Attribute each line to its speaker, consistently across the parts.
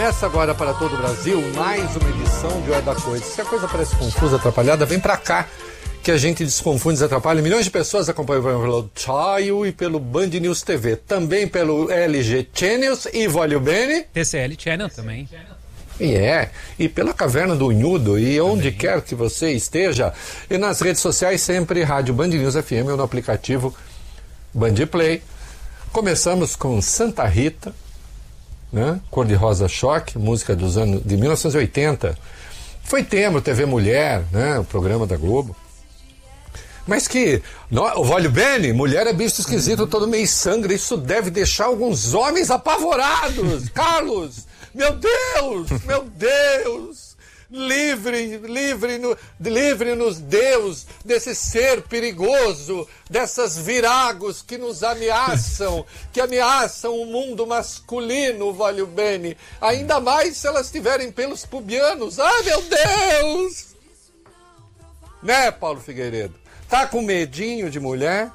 Speaker 1: Começa agora para todo o Brasil mais uma edição de Hora da Coisa. Se a coisa parece confusa, atrapalhada, vem pra cá que a gente desconfunde, desatrapalha. Milhões de pessoas acompanham pelo Tile e pelo Band News TV. Também pelo LG Channels e Voglio Bene.
Speaker 2: TCL Channel também.
Speaker 1: E pela Caverna do Unhudo e onde quer que você esteja. E nas redes sociais sempre Rádio Band News FM ou no aplicativo Band Play. Começamos com Santa Rita, né? Cor de Rosa Choque, música dos anos de 1980. Foi tema TV Mulher, né? O programa da Globo. Mas que o Voglio Bene, mulher é bicho esquisito, todo meio sangue. Isso deve deixar alguns homens apavorados. Carlos, meu Deus, meu Deus. Livre-nos, Deus, desse ser perigoso, dessas viragos que nos ameaçam, que ameaçam o mundo masculino, Voglio Bene. Ainda mais se elas tiverem pelos pubianos. Ai, meu Deus! Né, Paulo Figueiredo? Tá com medinho de mulher?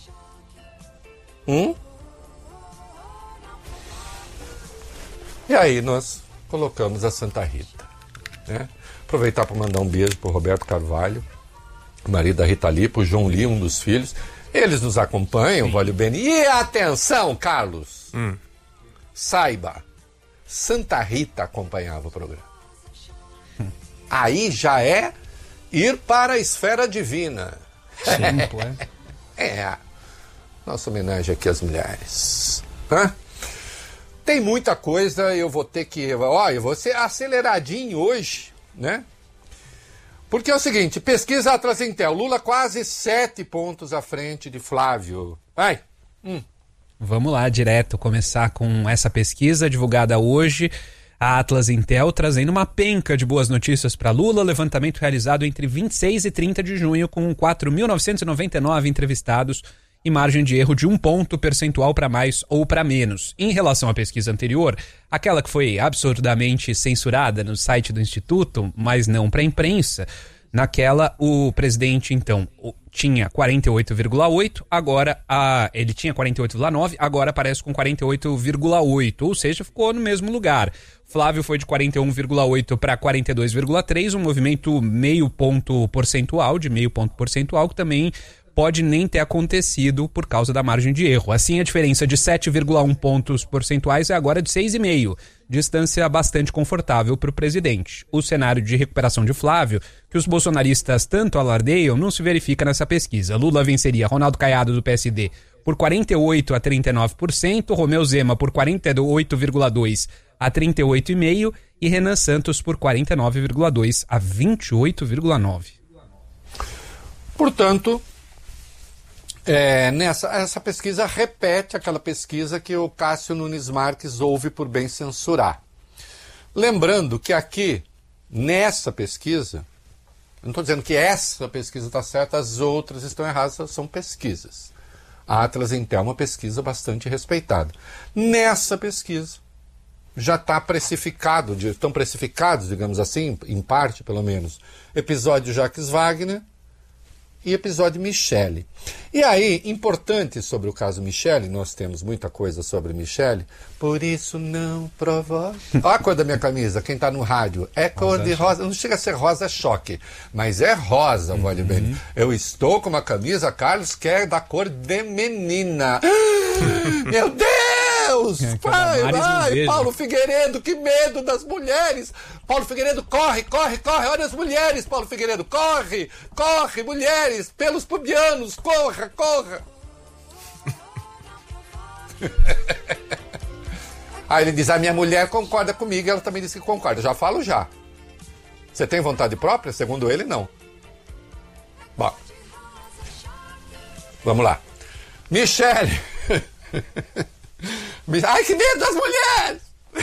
Speaker 1: E aí nós colocamos a Santa Rita, né? Aproveitar para mandar um beijo pro Roberto Carvalho, marido da Rita Lee, pro João Lee, um dos filhos. Eles nos acompanham, Voglio Bene. E atenção, Carlos! Saiba, Santa Rita acompanhava o programa. Aí já é ir para a esfera divina. Nossa homenagem aqui às mulheres. Tem muita coisa, eu vou ter que... eu vou ser aceleradinho hoje, né? Porque é o seguinte, pesquisa Atlas Intel, Lula quase 7 pontos à frente de Flávio. Vai!
Speaker 2: Vamos lá, direto, começar com essa pesquisa divulgada hoje. A Atlas Intel trazendo uma penca de boas notícias para Lula, levantamento realizado entre 26 e 30 de junho com 4.999 entrevistados e margem de erro de 1 ponto percentual para mais ou para menos. Em relação à pesquisa anterior, aquela que foi absurdamente censurada no site do Instituto, mas não para a imprensa, naquela o presidente então tinha 48,8, agora ele tinha 48,9, agora aparece com 48,8, ou seja, ficou no mesmo lugar. Flávio foi de 41,8 para 42,3, um movimento meio ponto percentual, que também pode nem ter acontecido por causa da margem de erro. Assim, a diferença de 7,1 pontos percentuais é agora de 6,5, distância bastante confortável para o presidente. O cenário de recuperação de Flávio, que os bolsonaristas tanto alardeiam, não se verifica nessa pesquisa. Lula venceria Ronaldo Caiado do PSD por 48% a 39%, Romeu Zema por 48,2% a 38,5% e Renan Santos por 49,2% a 28,9%.
Speaker 1: Portanto, essa pesquisa repete aquela pesquisa que o Cássio Nunes Marques houve por bem censurar. Lembrando que aqui, nessa pesquisa, eu não estou dizendo que essa pesquisa está certa, as outras estão erradas, são pesquisas. A Atlas Intel é uma pesquisa bastante respeitada. Nessa pesquisa, já está precificado, estão precificados, digamos assim, em parte pelo menos, episódio Jacques Wagner e episódio Michele. E aí, importante sobre o caso Michele, nós temos muita coisa sobre Michele, por isso não provoque. Olha a cor da minha camisa, quem está no rádio, é cor de rosa, não chega a ser rosa choque, mas é rosa, Voglio Bene. Eu estou com uma camisa, Carlos, que é da cor de menina. Meu Deus! Vai, Paulo Figueiredo, que medo das mulheres! Paulo Figueiredo, corre, olha as mulheres, Paulo Figueiredo, corre, mulheres, pelos pubianos, corra! Aí ele diz, a minha mulher concorda comigo, e ela também disse que concorda, já falo já. Você tem vontade própria? Segundo ele, não. Bom, vamos lá. Michele! Ai, que medo das mulheres!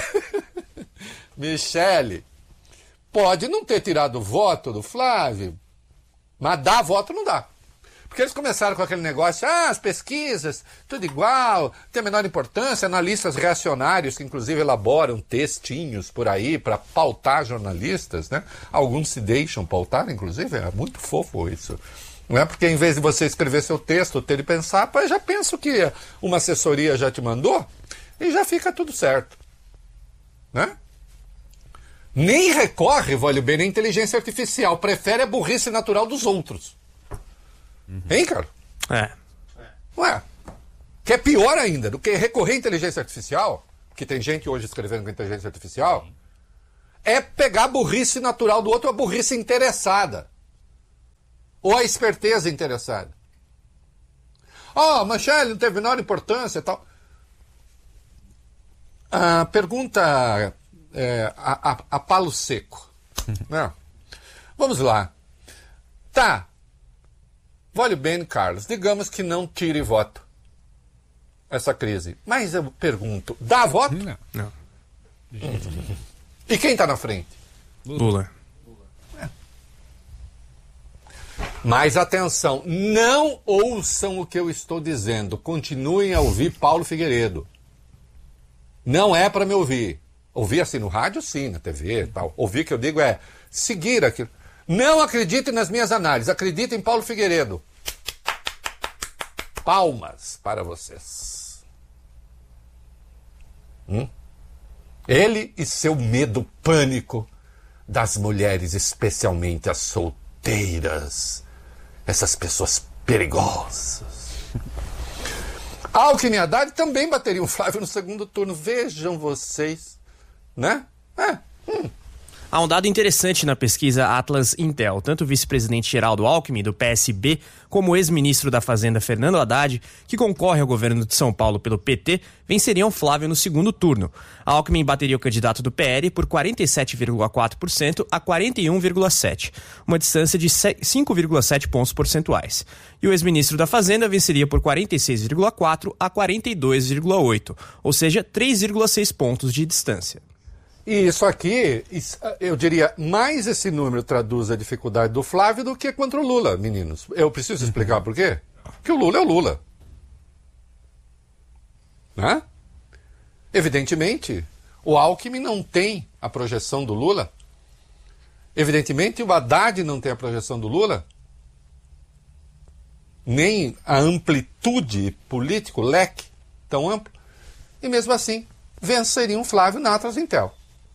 Speaker 1: Michele pode não ter tirado o voto do Flávio, mas dar voto não dá. Porque eles começaram com aquele negócio, as pesquisas, tudo igual, tem a menor importância, analistas reacionários que inclusive elaboram textinhos por aí para pautar jornalistas, né? Alguns se deixam pautar, inclusive, é muito fofo isso. Não é porque em vez de você escrever seu texto, ter de pensar, pô, eu já penso que uma assessoria já te mandou e já fica tudo certo, né? Nem recorre, Vólio Bene, à inteligência artificial. Prefere a burrice natural dos outros. Hein, cara? Ué, que é pior ainda do que recorrer à inteligência artificial, que tem gente hoje escrevendo com inteligência artificial, é pegar a burrice natural do outro, a burrice interessada. Ou a esperteza interessada. Michele não teve menor importância e tal. A pergunta a palo seco. Vamos lá. Tá. Vólio Bene, Carlos, digamos que não tire voto essa crise. Mas eu pergunto, dá voto?
Speaker 3: Não.
Speaker 1: E quem está na frente?
Speaker 3: Lula.
Speaker 1: Mas atenção, não ouçam o que eu estou dizendo. Continuem a ouvir Paulo Figueiredo. Não é para me ouvir. Ouvir assim no rádio, sim, na TV e tal. Ouvir que eu digo é seguir aquilo. Não acreditem nas minhas análises, acreditem em Paulo Figueiredo. Palmas para vocês. Ele e seu medo pânico das mulheres, especialmente as solteiras. Essas pessoas perigosas. Alckmin e Haddad também bateriam Flávio no segundo turno. Vejam vocês, né?
Speaker 4: Há um dado interessante na pesquisa Atlas Intel. Tanto o vice-presidente Geraldo Alckmin, do PSB, como o ex-ministro da Fazenda Fernando Haddad, que concorre ao governo de São Paulo pelo PT, venceriam Flávio no segundo turno. Alckmin bateria o candidato do PL por 47,4% a 41,7%, uma distância de 5,7 pontos percentuais. E o ex-ministro da Fazenda venceria por 46,4% a 42,8%, ou seja, 3,6 pontos de distância.
Speaker 1: E isso aqui, eu diria, mais esse número traduz a dificuldade do Flávio do que contra o Lula, meninos. Eu preciso explicar por quê? Porque o Lula é o Lula. Né? Evidentemente, o Alckmin não tem a projeção do Lula. Evidentemente, o Haddad não tem a projeção do Lula. Nem a amplitude político, leque tão amplo. E mesmo assim, venceriam o Flávio na Atlas Intel.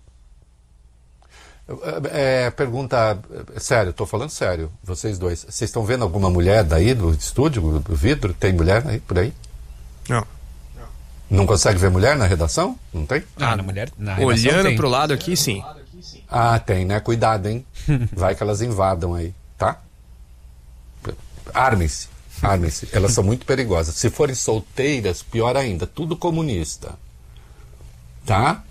Speaker 1: Pergunta sério, estou falando sério, vocês dois. Vocês estão vendo alguma mulher daí do estúdio, do vidro? Tem mulher aí, por aí?
Speaker 3: Não.
Speaker 1: Não consegue ver mulher na redação? Não tem?
Speaker 2: Na redação
Speaker 4: Olhando
Speaker 2: tem.
Speaker 4: pro lado aqui, sim.
Speaker 1: Tem, né? Cuidado, hein? Vai que elas invadam aí, tá? Armem-se. Elas são muito perigosas. Se forem solteiras, pior ainda. Tudo comunista. Tá?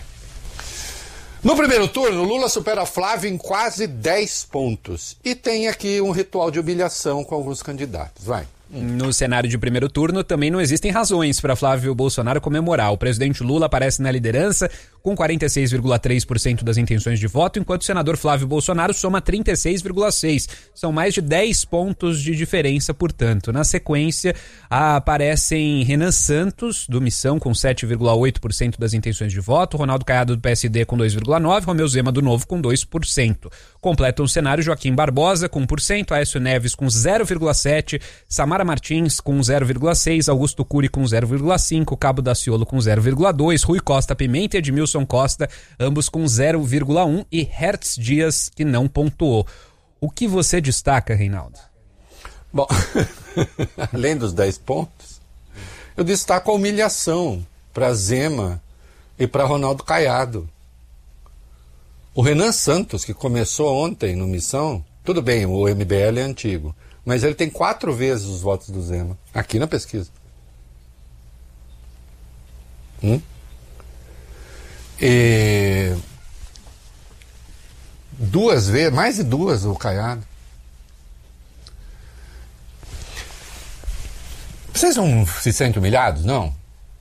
Speaker 1: No primeiro turno, Lula supera Flávio em quase 10 pontos. E tem aqui um ritual de humilhação com alguns candidatos. Vai.
Speaker 2: No cenário de primeiro turno, também não existem razões para Flávio Bolsonaro comemorar. O presidente Lula aparece na liderança com 46,3% das intenções de voto, enquanto o senador Flávio Bolsonaro soma 36,6%. São mais de 10 pontos de diferença, portanto. Na sequência, aparecem Renan Santos, do Missão, com 7,8% das intenções de voto, Ronaldo Caiado, do PSD, com 2,9%, Romeu Zema, do Novo, com 2%. Completam o cenário Joaquim Barbosa, com 1%, Aécio Neves, com 0,7%, Samara Martins, com 0,6%, Augusto Cury, com 0,5%, Cabo Daciolo, com 0,2%, Rui Costa Pimenta e Edmilson Costa, ambos com 0,1%, e Hertz Dias, que não pontuou. O que você destaca, Reinaldo?
Speaker 1: Bom, além dos 10 pontos, eu destaco a humilhação para Zema e para Ronaldo Caiado. O Renan Santos, que começou ontem no Missão, tudo bem, o MBL é antigo, mas ele tem 4 vezes os votos do Zema, aqui na pesquisa. E 2 vezes, mais de 2 o Caiado. Vocês não se sentem humilhados, não?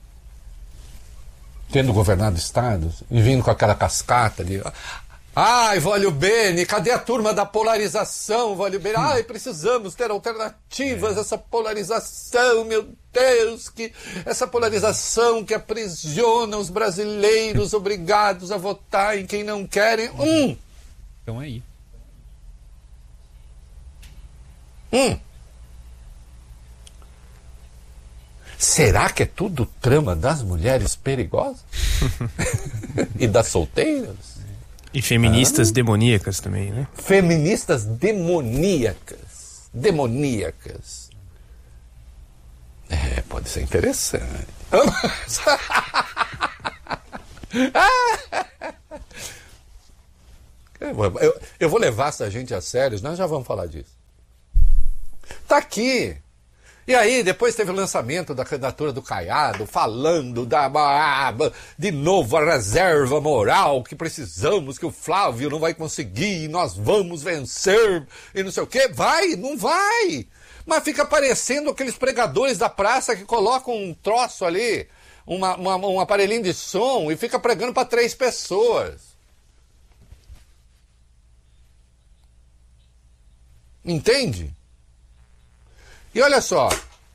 Speaker 1: Tendo governado estados e vindo com aquela cascata ali. Ai, Vólio Bene, cadê a turma da polarização, Vólio Bene? Ai, precisamos ter alternativas, essa polarização, meu Deus, essa polarização que aprisiona os brasileiros obrigados a votar em quem não querem.
Speaker 2: Então aí.
Speaker 1: Será que é tudo trama das mulheres perigosas? E das solteiras?
Speaker 4: E feministas demoníacas também, né?
Speaker 1: Feministas demoníacas. Demoníacas. Pode ser interessante. Eu vou levar essa gente a sério, nós já vamos falar disso. Tá aqui. E aí, depois teve o lançamento da candidatura do Caiado, falando de novo a reserva moral que precisamos, que o Flávio não vai conseguir, nós vamos vencer, e não sei o quê. Vai, não vai. Mas fica parecendo aqueles pregadores da praça que colocam um troço ali, um aparelhinho de som, e fica pregando para 3 pessoas. Entende? E olha só,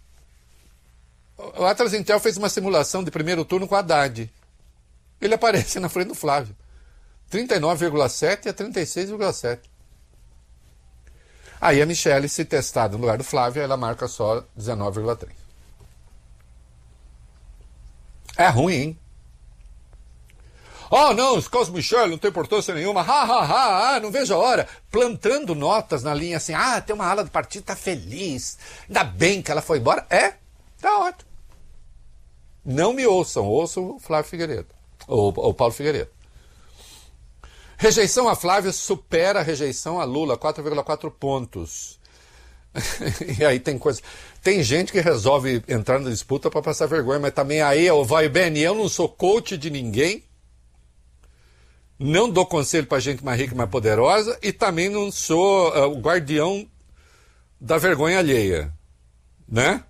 Speaker 1: o Atlas Intel fez uma simulação de primeiro turno com a Haddad. Ele aparece na frente do Flávio. 39,7 a 36,7. Aí a Michelle, se testada no lugar do Flávio, ela marca só 19,3. É ruim, hein? Oh, não, esse caso Michelle não tem importância nenhuma. Não vejo a hora. Plantando notas na linha assim. Tem uma ala do partido, tá feliz. Ainda bem que ela foi embora. Tá ótimo. Não me ouçam o Flávio Figueiredo. Ou Paulo Figueiredo. Rejeição a Flávio supera a rejeição a Lula, 4,4 pontos. E aí tem coisa. Tem gente que resolve entrar na disputa para passar vergonha, mas também aí, vai bem, eu não sou coach de ninguém. Não dou conselho para gente mais rica e mais poderosa e também não sou o guardião da vergonha alheia. Né?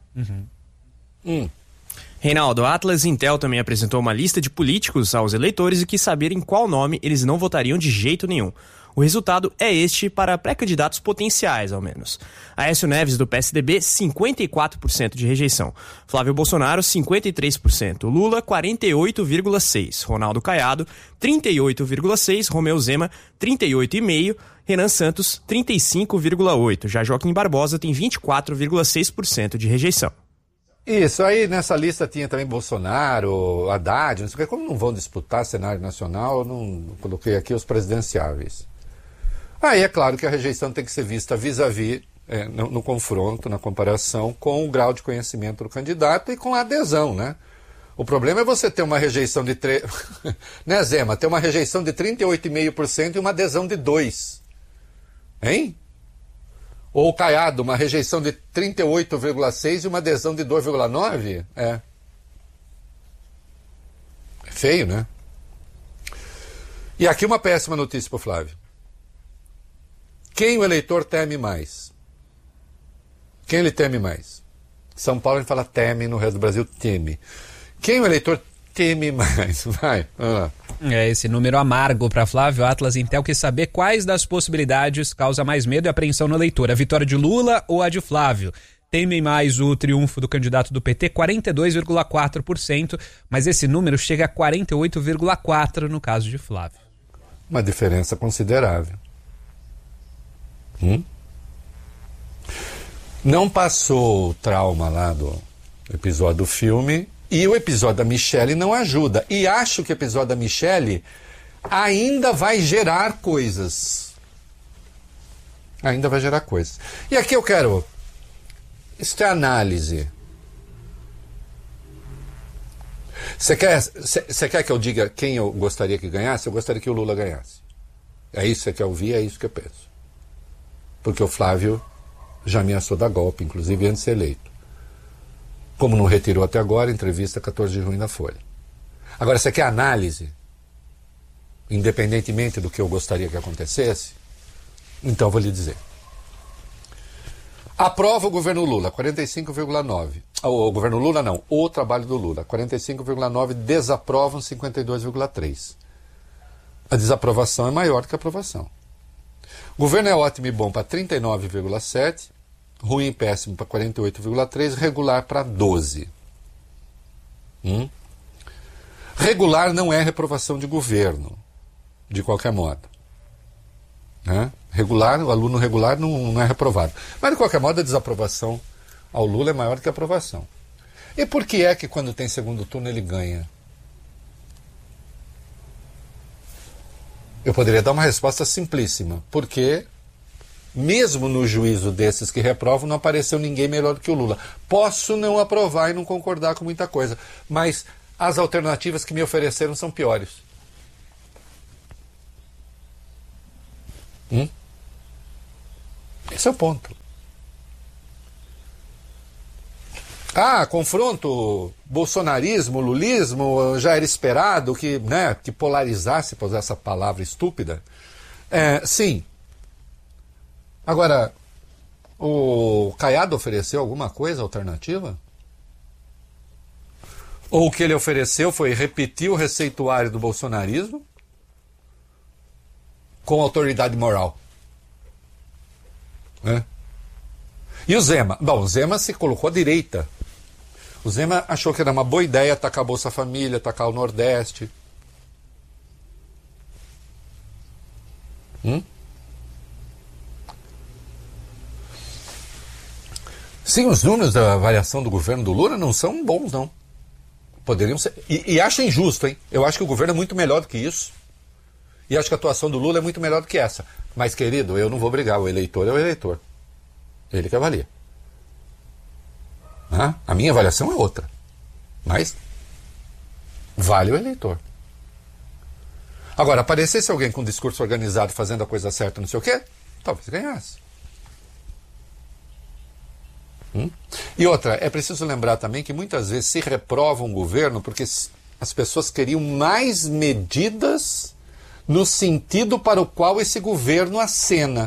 Speaker 4: Reinaldo, a Atlas Intel também apresentou uma lista de políticos aos eleitores e quis saber em qual nome eles não votariam de jeito nenhum. O resultado é este para pré-candidatos potenciais, ao menos. Aécio Neves, do PSDB, 54% de rejeição. Flávio Bolsonaro, 53%. Lula, 48,6%. Ronaldo Caiado, 38,6%. Romeu Zema, 38,5%. Renan Santos, 35,8%. Já Joaquim Barbosa tem 24,6% de rejeição.
Speaker 1: Isso, aí nessa lista tinha também Bolsonaro, Haddad, não sei o que. Como não vão disputar cenário nacional, eu não coloquei aqui os presidenciáveis. Aí é claro que a rejeição tem que ser vista vis-à-vis, no confronto, na comparação com o grau de conhecimento do candidato e com a adesão, né? O problema é você ter uma rejeição de... né, Zema? Ter uma rejeição de 38,5% e uma adesão de 2%. Hein? Ou o Caiado, uma rejeição de 38,6% e uma adesão de 2,9%? É feio, né? E aqui uma péssima notícia para o Flávio. Quem o eleitor teme mais? Quem ele teme mais? São Paulo a gente fala teme, no resto do Brasil teme. Quem o eleitor teme mais? Vai, vamos lá.
Speaker 2: Esse número amargo para Flávio. Atlas Intel quer saber quais das possibilidades causa mais medo e apreensão no eleitor. A vitória de Lula ou a de Flávio? Temem mais o triunfo do candidato do PT, 42,4%, mas esse número chega a 48,4% no caso de Flávio.
Speaker 1: Uma diferença considerável. Não passou o trauma lá do episódio do filme e o episódio da Michelle não ajuda. E acho que o episódio da Michelle ainda vai gerar coisas. Ainda vai gerar coisas. E aqui eu quero... Isso é análise. Você quer que eu diga quem eu gostaria que ganhasse? Eu gostaria que o Lula ganhasse. É isso que você quer ouvir, é isso que eu penso. Porque o Flávio já ameaçou dar golpe, inclusive antes de ser eleito. Como não retirou até agora, entrevista 14 de junho na Folha. Agora, você quer análise? Independentemente do que eu gostaria que acontecesse? Então, eu vou lhe dizer. Aprova o governo Lula, 45,9%. O governo Lula não, o trabalho do Lula, 45,9%. Desaprovam, 52,3%. A desaprovação é maior que a aprovação. O governo é ótimo e bom para 39,7%, ruim e péssimo para 48,3%, regular para 12%. Regular não é reprovação de governo, de qualquer modo. Né? Regular, o aluno regular não é reprovado. Mas, de qualquer modo, a desaprovação ao Lula é maior que a aprovação. E por que é que, quando tem segundo turno, ele ganha? Eu poderia dar uma resposta simplíssima, porque mesmo no juízo desses que reprovam, não apareceu ninguém melhor do que o Lula. Posso não aprovar e não concordar com muita coisa, mas as alternativas que me ofereceram são piores. Esse é o ponto. Confronto bolsonarismo, lulismo, já era esperado que, né, que polarizasse, por usar essa palavra estúpida. Sim. Agora, o Caiado ofereceu alguma coisa alternativa? Ou o que ele ofereceu foi repetir o receituário do bolsonarismo com autoridade moral? E o Zema? Bom, o Zema se colocou à direita. O Zema achou que era uma boa ideia atacar a Bolsa Família, atacar o Nordeste. Sim, os números da avaliação do governo do Lula não são bons, não. Poderiam ser. E acho injusto, hein? Eu acho que o governo é muito melhor do que isso. E acho que a atuação do Lula é muito melhor do que essa. Mas, querido, eu não vou brigar. O eleitor é o eleitor. Ele que avalia. A minha avaliação é outra. Mas vale o eleitor. Agora, aparecesse alguém com um discurso organizado fazendo a coisa certa, não sei o quê, talvez ganhasse. E outra, é preciso lembrar também que muitas vezes se reprova um governo porque as pessoas queriam mais medidas no sentido para o qual esse governo acena.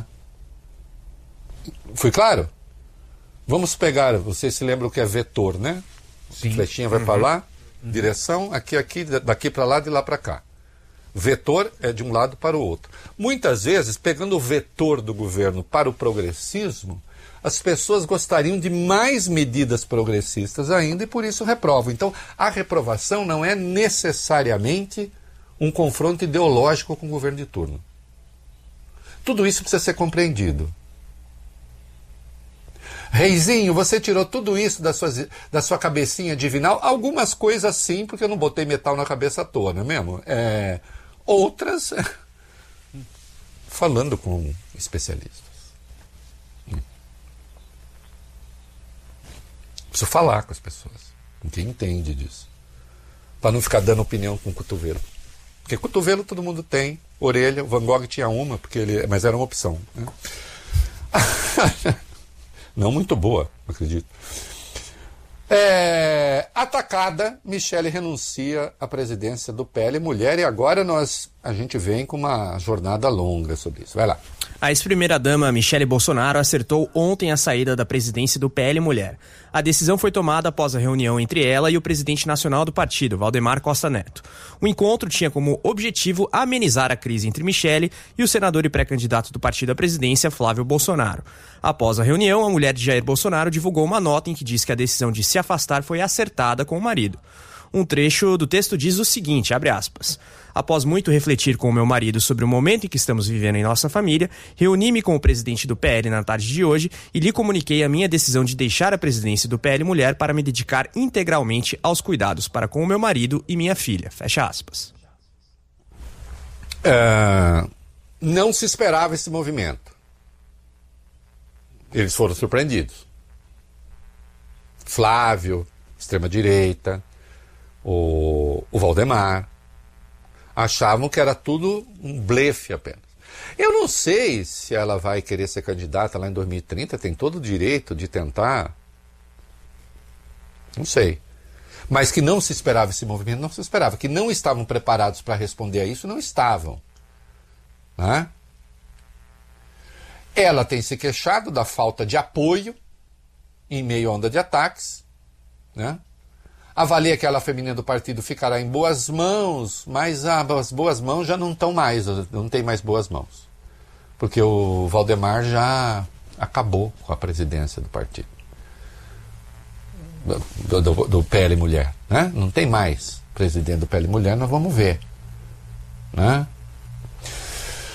Speaker 1: Fui claro? Vamos pegar, vocês se lembram o que é vetor, né?
Speaker 2: Sim.
Speaker 1: Flechinha vai para lá, direção, aqui, daqui para lá, de lá para cá. Vetor é de um lado para o outro. Muitas vezes, pegando o vetor do governo para o progressismo, as pessoas gostariam de mais medidas progressistas ainda e por isso reprovam. Então, a reprovação não é necessariamente um confronto ideológico com o governo de turno. Tudo isso precisa ser compreendido. Reizinho, você tirou tudo isso da sua cabecinha divinal? Algumas coisas sim, porque eu não botei metal na cabeça à toa, não é mesmo? Outras, falando com especialistas. Preciso falar com as pessoas, com quem entende disso. Para não ficar dando opinião com o cotovelo. Porque cotovelo todo mundo tem, orelha, o Van Gogh tinha uma, mas era uma opção. Né? Não muito boa, acredito. Atacada, Michele renuncia à presidência do PL Mulher e agora a gente vem com uma jornada longa sobre isso. Vai lá.
Speaker 4: A ex-primeira-dama Michele Bolsonaro acertou ontem a saída da presidência do PL Mulher. A decisão foi tomada após a reunião entre ela e o presidente nacional do partido, Valdemar Costa Neto. O encontro tinha como objetivo amenizar a crise entre Michele e o senador e pré-candidato do partido à presidência, Flávio Bolsonaro. Após a reunião, a mulher de Jair Bolsonaro divulgou uma nota em que diz que a decisão de se afastar foi acertada com o marido. Um trecho do texto diz o seguinte, abre aspas: após muito refletir com o meu marido sobre o momento em que estamos vivendo em nossa família, reuni-me com o presidente do PL na tarde de hoje e lhe comuniquei a minha decisão de deixar a presidência do PL Mulher para me dedicar integralmente aos cuidados para com o meu marido e minha filha. Fecha aspas.
Speaker 1: Não se esperava esse movimento. Eles foram surpreendidos. Flávio, extrema-direita, o Valdemar, achavam que era tudo um blefe apenas. Eu não sei se ela vai querer ser candidata lá em 2030, tem todo o direito de tentar. Não sei. Mas que não se esperava esse movimento, não se esperava. Que não estavam preparados para responder a isso, não estavam. Né? Ela tem se queixado da falta de apoio em meio à onda de ataques, né? Avalia que ela feminina do partido ficará em boas mãos, mas as boas mãos já não estão mais, não tem mais boas mãos. Porque o Valdemar já acabou com a presidência do partido. Do PL Mulher, né? Não tem mais presidente do PL Mulher, nós vamos ver. Né?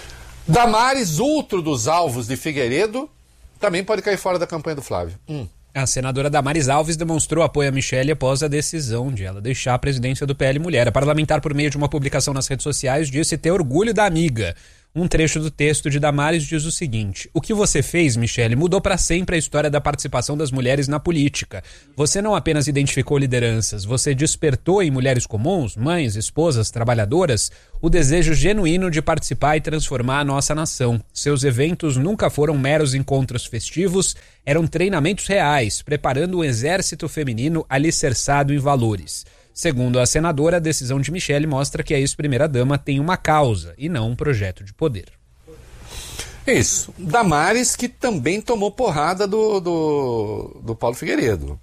Speaker 1: Damares, outro dos alvos de Figueiredo, também pode cair fora da campanha do Flávio.
Speaker 2: A senadora Damares Alves demonstrou apoio a Michele após a decisão de ela deixar a presidência do PL Mulher. A parlamentar, por meio de uma publicação nas redes sociais, disse ter orgulho da amiga. Um trecho do texto de Damares diz o seguinte: o que você fez, Michele, mudou para sempre a história da participação das mulheres na política. Você não apenas identificou lideranças, você despertou em mulheres comuns, mães, esposas, trabalhadoras, o desejo genuíno de participar e transformar a nossa nação. Seus eventos nunca foram meros encontros festivos, eram treinamentos reais, preparando um exército feminino alicerçado em valores. Segundo a senadora, a decisão de Michele mostra que a ex-primeira-dama tem uma causa e não um projeto de poder.
Speaker 1: Isso. Damares, que também tomou porrada do Paulo Figueiredo.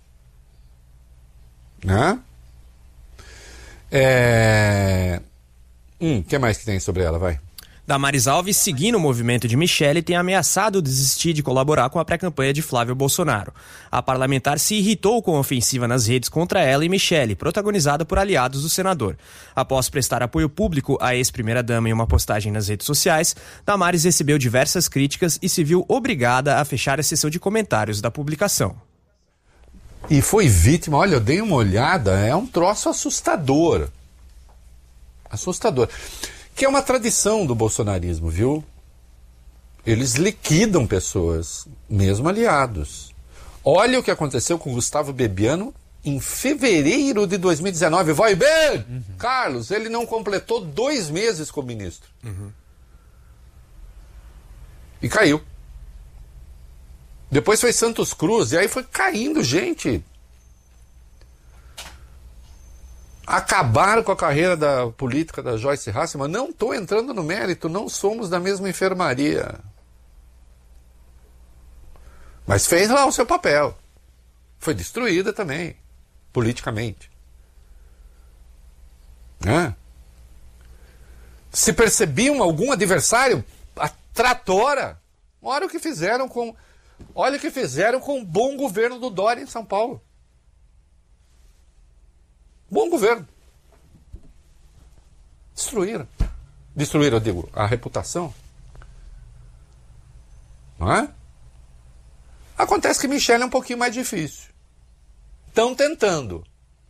Speaker 1: Né? Que mais que tem sobre ela, vai?
Speaker 4: Damares Alves, seguindo o movimento de Michele, tem ameaçado desistir de colaborar com a pré-campanha de Flávio Bolsonaro. A parlamentar se irritou com a ofensiva nas redes contra ela e Michele, protagonizada por aliados do senador. Após prestar apoio público à ex-primeira-dama em uma postagem nas redes sociais, Damares recebeu diversas críticas e se viu obrigada a fechar a sessão de comentários da publicação.
Speaker 1: E foi vítima, olha, eu dei uma olhada, é um troço assustador. Assustador. Que é uma tradição do bolsonarismo, viu? Eles liquidam pessoas, mesmo aliados. Olha o que aconteceu com Gustavo Bebiano em fevereiro de 2019. Vai bem! Carlos, ele não completou 2 meses como ministro. E caiu. Depois foi Santos Cruz, e aí foi caindo gente. Acabaram com a carreira da política da Joyce Hasselmann. Não estou entrando no mérito, não somos da mesma enfermaria. Mas fez lá o seu papel. Foi destruída também, politicamente. Se percebiam algum adversário, a tratora. Olha o que fizeram com o bom governo do Dória em São Paulo. Bom governo. Destruíram, eu digo, a reputação. Não é? Acontece que Michele é um pouquinho mais difícil. Estão tentando.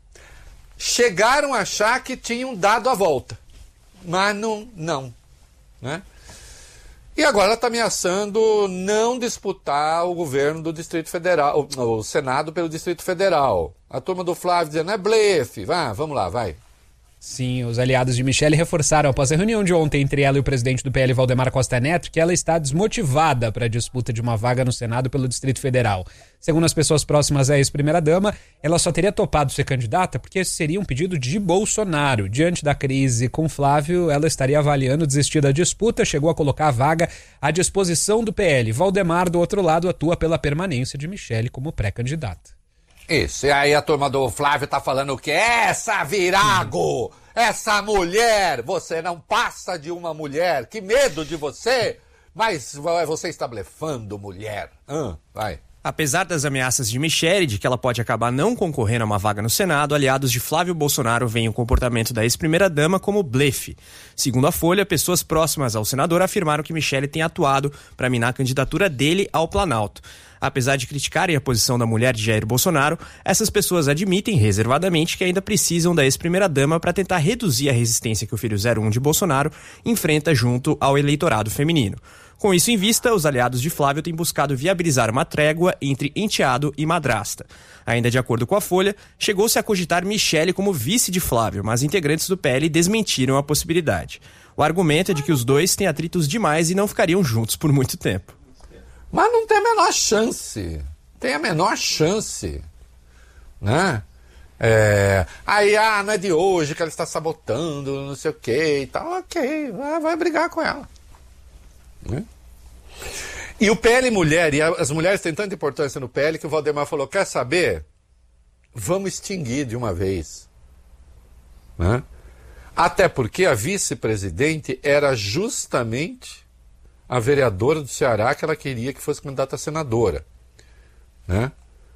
Speaker 1: Chegaram a achar que tinham dado a volta. Mas não. Né? E agora ela está ameaçando não disputar o governo do Distrito Federal, o Senado pelo Distrito Federal. A turma do Flávio dizendo, é blefe, vamos lá, vai.
Speaker 2: Sim, os aliados de Michele reforçaram após a reunião de ontem entre ela e o presidente do PL, Valdemar Costa Neto, que ela está desmotivada para a disputa de uma vaga no Senado pelo Distrito Federal. Segundo as pessoas próximas à ex-primeira-dama, ela só teria topado ser candidata porque esse seria um pedido de Bolsonaro. Diante da crise com Flávio, ela estaria avaliando desistir da disputa, chegou a colocar a vaga à disposição do PL. Valdemar, do outro lado, atua pela permanência de Michele como pré-candidata.
Speaker 1: Isso, e aí a turma do Flávio tá falando o quê? Essa virago, essa mulher, você não passa de uma mulher, que medo de você, mas você está blefando, mulher. Vai.
Speaker 4: Apesar das ameaças de Michele de que ela pode acabar não concorrendo a uma vaga no Senado, aliados de Flávio Bolsonaro veem o comportamento da ex-primeira-dama como blefe. Segundo a Folha, pessoas próximas ao senador afirmaram que Michele tem atuado para minar a candidatura dele ao Planalto. Apesar de criticarem a posição da mulher de Jair Bolsonaro, essas pessoas admitem reservadamente que ainda precisam da ex-primeira-dama para tentar reduzir a resistência que o filho 01 de Bolsonaro enfrenta junto ao eleitorado feminino. Com isso em vista, os aliados de Flávio têm buscado viabilizar uma trégua entre enteado e madrasta. Ainda de acordo com a Folha, chegou-se a cogitar Michele como vice de Flávio, mas integrantes do PL desmentiram a possibilidade. O argumento é de que os dois têm atritos demais e não ficariam juntos por muito tempo.
Speaker 1: Mas não tem a menor chance. Tem a menor chance. Né? Não é de hoje que ela está sabotando, não sei o que e tal. Ok, vai brigar com ela. Né? E o PL Mulher, e as mulheres têm tanta importância no PL que o Valdemar falou, quer saber? Vamos extinguir de uma vez. Né? Até porque a vice-presidente era justamente a vereadora do Ceará que ela queria que fosse candidata a senadora. Né?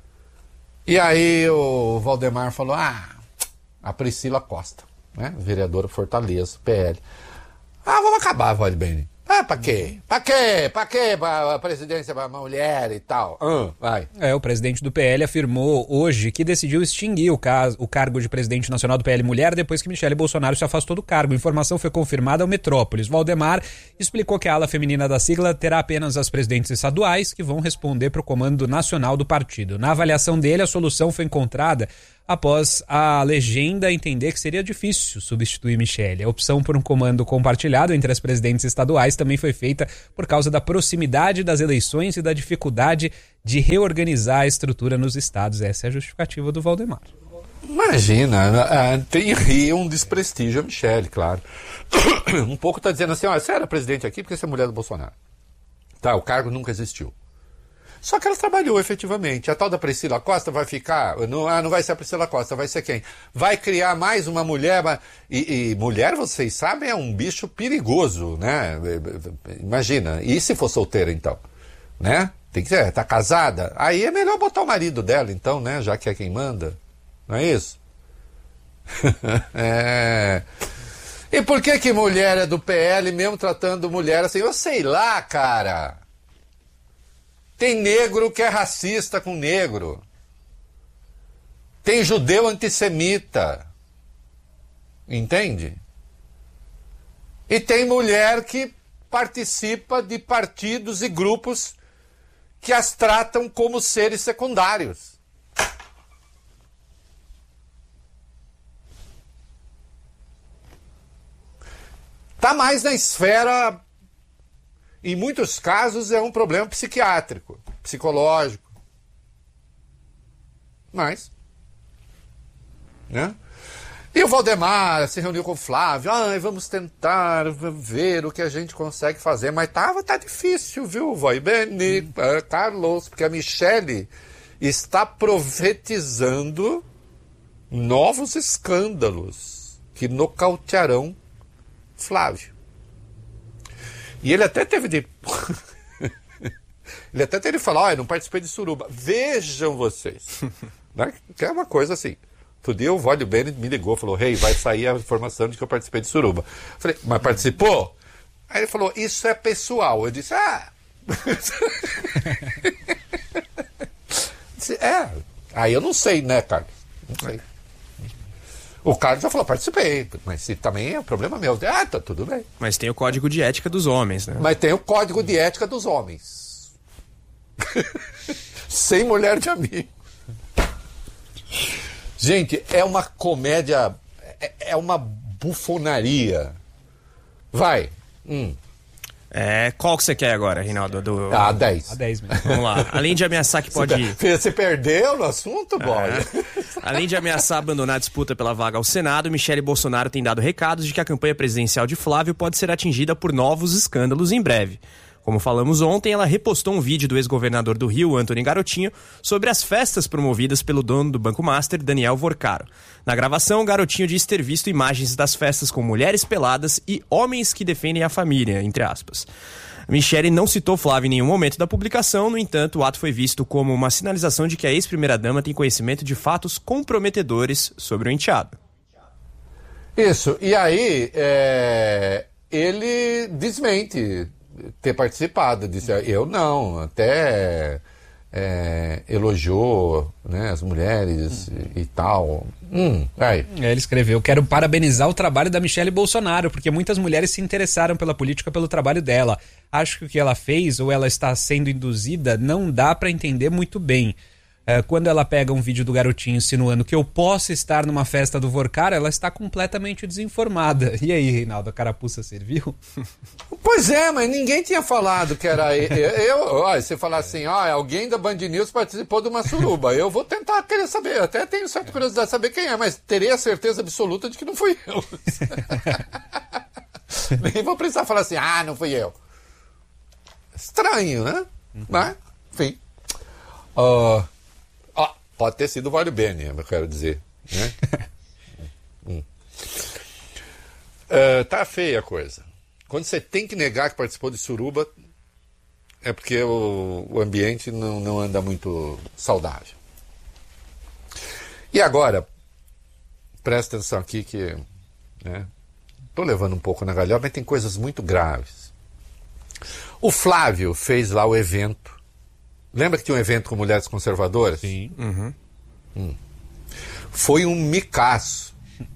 Speaker 1: E aí o Valdemar falou, a Priscila Costa, né? Vereadora Fortaleza, PL. Vamos acabar, Valdemar. Pra quê? Pra quê? Pra quê? Pra presidência pra mulher e tal. Vai.
Speaker 2: O presidente do PL afirmou hoje que decidiu extinguir o cargo de presidente nacional do PL Mulher depois que Michele Bolsonaro se afastou do cargo. A informação foi confirmada ao Metrópolis. Valdemar explicou que a ala feminina da sigla terá apenas as presidentes estaduais que vão responder para o comando nacional do partido. Na avaliação dele, a solução foi encontrada após a legenda entender que seria difícil substituir Michele. A opção por um comando compartilhado entre as presidentes estaduais também foi feita por causa da proximidade das eleições e da dificuldade de reorganizar a estrutura nos estados. Essa é a justificativa do Valdemar.
Speaker 1: Imagina, tem um desprestígio a Michele, claro. Um pouco está dizendo assim, você era presidente aqui porque você é mulher do Bolsonaro. Tá, o cargo nunca existiu. Só que ela trabalhou efetivamente. A tal da Priscila Costa vai ficar... Não vai ser a Priscila Costa, vai ser quem? Vai criar mais uma mulher... E mulher, vocês sabem, é um bicho perigoso, né? Imagina. E se for solteira, então? Né? Tem que ser, tá casada? Aí é melhor botar o marido dela, então, né? Já que é quem manda. Não é isso? E por que mulher é do PL mesmo tratando mulher assim? Eu sei lá, cara... Tem negro que é racista com negro. Tem judeu antissemita. Entende? E tem mulher que participa de partidos e grupos que as tratam como seres secundários. Está mais na esfera... Em muitos casos é um problema psiquiátrico, psicológico. Mas, né? E o Valdemar se reuniu com o Flávio. Vamos tentar ver o que a gente consegue fazer. Mas tá difícil, viu, Vai Bene, Carlos? Porque a Michele está profetizando novos escândalos que nocautearão Flávio. E ele até teve de... ele até teve de falar, eu não participei de suruba. Vejam vocês. Né? Que é uma coisa assim. Outro dia o Vólio Bennett me ligou, falou, vai sair a informação de que eu participei de suruba. Falei, mas participou? Aí ele falou, isso é pessoal. Eu disse, Aí eu não sei, né, Carlos? Não sei. O Carlos já falou, participei, mas se também é problema meu. Tá tudo bem.
Speaker 4: Mas tem o código de ética dos homens, né?
Speaker 1: Mas tem o código de ética dos homens. Sem mulher de amigo. Gente, é uma comédia, é uma bufonaria. Vai.
Speaker 4: Qual que você quer agora, Reinaldo?
Speaker 1: 10.
Speaker 2: A 10 mesmo.
Speaker 4: Vamos lá. Além de ameaçar que pode...
Speaker 1: Você perdeu no assunto, boy?
Speaker 4: Além de ameaçar abandonar a disputa pela vaga ao Senado, Michele Bolsonaro tem dado recados de que a campanha presidencial de Flávio pode ser atingida por novos escândalos em breve. Como falamos ontem, ela repostou um vídeo do ex-governador do Rio, Antony Garotinho, sobre as festas promovidas pelo dono do Banco Master, Daniel Vorcaro. Na gravação, o Garotinho diz ter visto imagens das festas com mulheres peladas e homens que defendem a família, entre aspas. Michele não citou Flávio em nenhum momento da publicação, no entanto, o ato foi visto como uma sinalização de que a ex-primeira-dama tem conhecimento de fatos comprometedores sobre o enteado.
Speaker 1: Isso, e aí ele desmente ter participado, disse, eu não, até elogiou, né, as mulheres e tal.
Speaker 2: Ele escreveu, quero parabenizar o trabalho da Michele Bolsonaro, porque muitas mulheres se interessaram pela política pelo trabalho dela. Acho que o que ela fez, ou ela está sendo induzida, não dá para entender muito bem. Quando ela pega um vídeo do Garotinho insinuando que eu posso estar numa festa do Vorcaro, ela está completamente desinformada. E aí, Reinaldo, a carapuça serviu?
Speaker 1: Pois é, mas ninguém tinha falado que era você falar assim, alguém da Band News participou de uma suruba. Eu vou tentar querer saber, até tenho certa curiosidade de saber quem é, mas terei a certeza absoluta de que não fui eu. Nem vou precisar falar assim, não fui eu. Estranho, né? Mas, enfim. Pode ter sido o Vólio Bene, eu quero dizer. Né? Tá feia a coisa. Quando você tem que negar que participou de suruba, é porque o ambiente não anda muito saudável. E agora, presta atenção aqui que... Tô levando um pouco na galhofa, mas tem coisas muito graves. O Flávio fez lá o evento. Lembra que tinha um evento com mulheres conservadoras?
Speaker 2: Sim.
Speaker 1: Foi um micaço.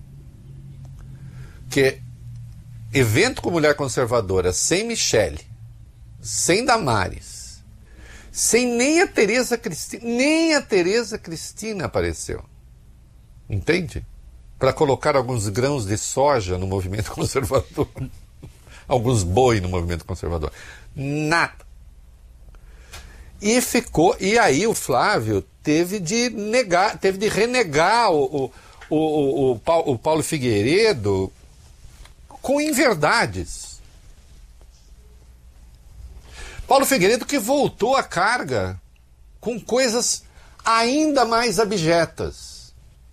Speaker 1: Que evento com mulher conservadora, sem Michele, sem Damares, sem nem a Tereza Cristina apareceu. Entende? Para colocar alguns grãos de soja no movimento conservador. Alguns boi no movimento conservador. Nada. E aí o Flávio teve de renegar o Paulo Figueiredo com inverdades. Paulo Figueiredo que voltou à carga com coisas ainda mais abjetas.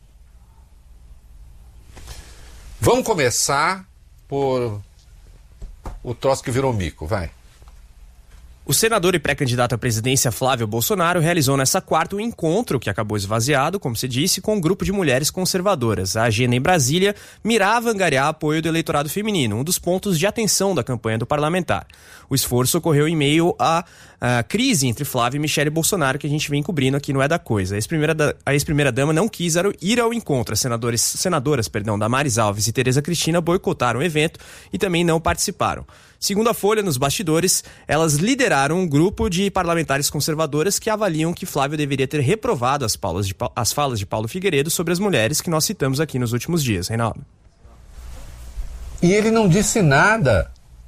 Speaker 1: Vamos começar por o troço que virou mico, vai.
Speaker 4: O senador e pré-candidato à presidência Flávio Bolsonaro realizou nesta quarta um encontro que acabou esvaziado, como se disse, com um grupo de mulheres conservadoras. A agenda em Brasília mirava angariar apoio do eleitorado feminino, um dos pontos de atenção da campanha do parlamentar. O esforço ocorreu em meio à crise entre Flávio e Michele Bolsonaro, que a gente vem cobrindo aqui no É da Coisa. A ex-primeira-dama não quis ir ao encontro. As senadoras Damares Alves e Tereza Cristina boicotaram o evento e também não participaram. Segundo a Folha, nos bastidores, elas lideraram um grupo de parlamentares conservadoras que avaliam que Flávio deveria ter reprovado as falas de Paulo Figueiredo sobre as mulheres que nós citamos aqui nos últimos dias. Reinaldo.
Speaker 1: E ele não disse nada.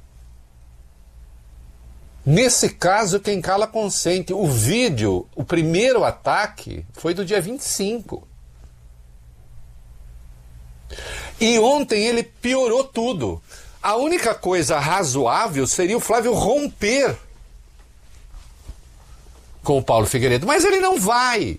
Speaker 1: Nesse caso, quem cala consente. O vídeo, o primeiro ataque, foi do dia 25. E ontem ele piorou tudo. A única coisa razoável seria o Flávio romper com o Paulo Figueiredo, mas ele não vai.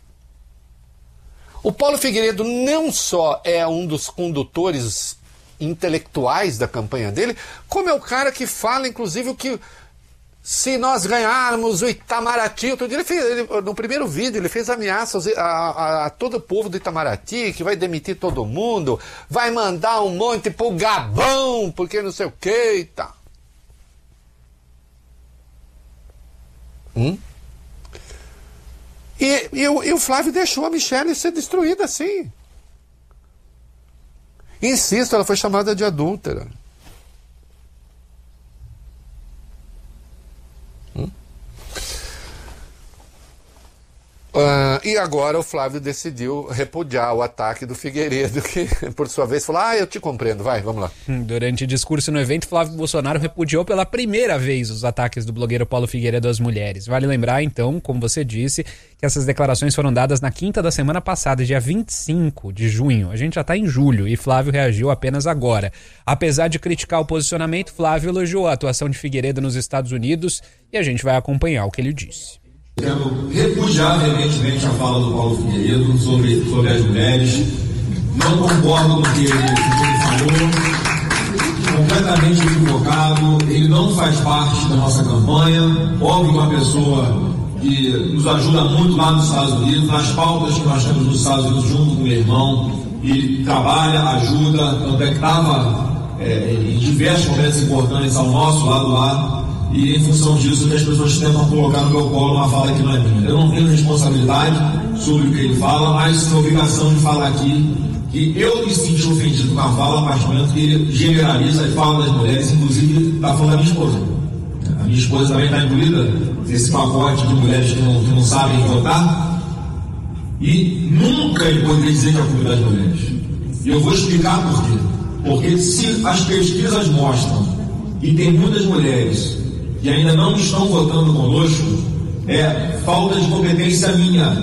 Speaker 1: O Paulo Figueiredo não só é um dos condutores intelectuais da campanha dele, como é o cara que fala, inclusive, o que se nós ganharmos o Itamaraty, outro dia no primeiro vídeo ele fez ameaças a todo o povo do Itamaraty, que vai demitir todo mundo, vai mandar um monte pro Gabão, porque não sei o que e tal. E o Flávio deixou a Michele ser destruída assim. Insisto, ela foi chamada de adúltera. E agora o Flávio decidiu repudiar o ataque do Figueiredo, que por sua vez falou, eu te compreendo, vai, vamos lá.
Speaker 2: Durante discurso no evento, Flávio Bolsonaro repudiou pela primeira vez os ataques do blogueiro Paulo Figueiredo às mulheres. Vale lembrar, então, como você disse, que essas declarações foram dadas na quinta da semana passada, dia 25 de junho. A gente já está em julho e Flávio reagiu apenas agora. Apesar de criticar o posicionamento, Flávio elogiou a atuação de Figueiredo nos Estados Unidos e a gente vai acompanhar o que ele disse.
Speaker 3: Quero repudiar veementemente a fala do Paulo Figueiredo sobre as mulheres. Não concordo com o que ele falou. Completamente equivocado. Ele não faz parte da nossa campanha. Óbvio que uma pessoa que nos ajuda muito lá nos Estados Unidos, nas pautas que nós temos nos Estados Unidos junto com o meu irmão. E trabalha, ajuda, tanto é que estava em diversos momentos importantes ao nosso lado lá. E em função disso que as pessoas tentam colocar no meu colo uma fala que não é minha. Eu não tenho responsabilidade sobre o que ele fala, mas tenho obrigação de falar aqui que eu me sinto ofendido com a fala a partir do momento que ele generaliza e fala das mulheres, inclusive está falando da minha esposa. A minha esposa também está incluída nesse pacote de mulheres que não sabem votar. E nunca ele poderia dizer que é a culpa das mulheres. E eu vou explicar por quê. Porque se as pesquisas mostram que tem muitas mulheres que ainda não estão votando conosco, é falta de competência minha.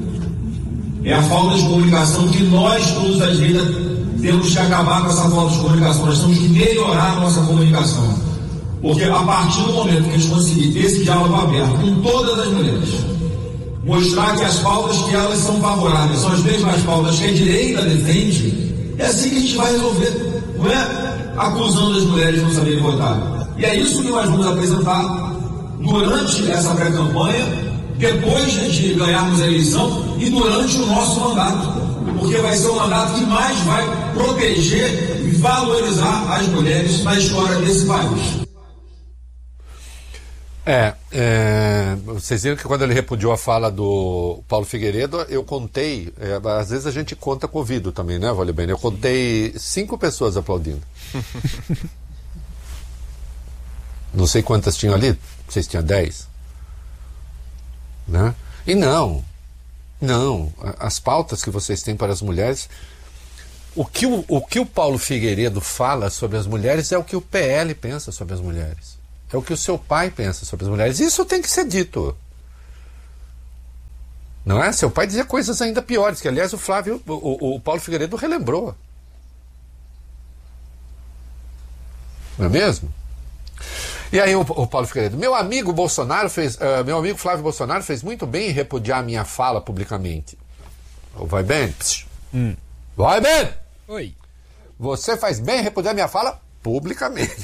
Speaker 3: É a falta de comunicação que nós, todos da direita, temos que acabar com essa falta de comunicação. Nós temos que melhorar a nossa comunicação. Porque a partir do momento que a gente conseguir ter esse diálogo aberto com todas as mulheres, mostrar que as pautas que elas são favoráveis são as mesmas pautas que a direita defende, é assim que a gente vai resolver. Não é acusando as mulheres de não saberem votar. E é isso que nós vamos apresentar durante essa pré-campanha, depois de ganharmos a eleição e durante o nosso mandato. Porque vai ser o mandato que mais vai proteger e valorizar as mulheres na história desse país.
Speaker 1: Vocês viram que quando ele repudiou a fala do Paulo Figueiredo, eu contei, às vezes a gente conta com o ouvido também, né, Vale Bem? Eu contei 5 pessoas aplaudindo. Não sei quantas tinham ali, não sei se tinha 10. Né? E não, as pautas que vocês têm para as mulheres, o que o Paulo Figueiredo fala sobre as mulheres é o que o PL pensa sobre as mulheres. É o que o seu pai pensa sobre as mulheres. Isso tem que ser dito. Não é? Seu pai dizia coisas ainda piores, que aliás o Paulo Figueiredo relembrou. Não é mesmo? E aí o Paulo Figueiredo, meu amigo Flávio Bolsonaro fez muito bem em repudiar a minha fala publicamente. Vai bem? Vai bem!
Speaker 2: Oi.
Speaker 1: Você faz bem em repudiar a minha fala publicamente.